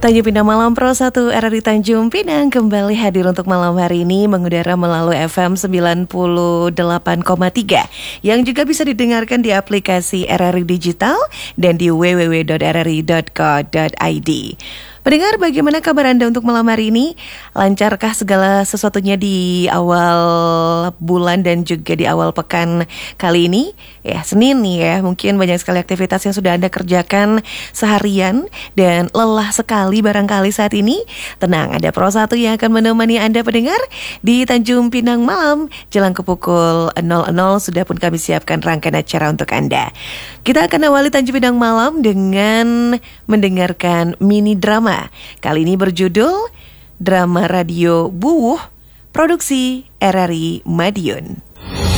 Tanjung Pinang Malam Pro 1 RRI Tanjung Pinang kembali hadir untuk malam hari ini mengudara melalui FM 98,3 yang juga bisa didengarkan di aplikasi RRI Digital dan di www.rri.co.id. Pendengar, bagaimana kabar Anda untuk malam hari ini? Lancarkah segala sesuatunya di awal bulan dan juga di awal pekan kali ini? Ya, Senin nih ya, mungkin banyak sekali aktivitas yang sudah Anda kerjakan seharian dan lelah sekali barangkali saat ini. Tenang, ada Pro 1 yang akan menemani Anda pendengar di Tanjung Pinang Malam. Jelang ke pukul 00 sudah pun kami siapkan rangkaian acara untuk Anda. Kita akan awali Tanjung Pinang Malam dengan mendengarkan mini drama. Kali ini berjudul Drama Radio Buwuh, produksi RRI Madiun.